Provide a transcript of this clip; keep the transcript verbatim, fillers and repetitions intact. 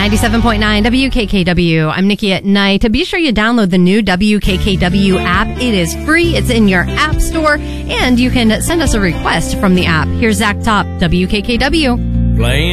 ninety-seven point nine W K K W. I'm Nikki at Night. Be sure you download the new W K K W app. It is free. It's in your app store, and you can send us a request from the app. Here's Zach Top, W K K W. Playing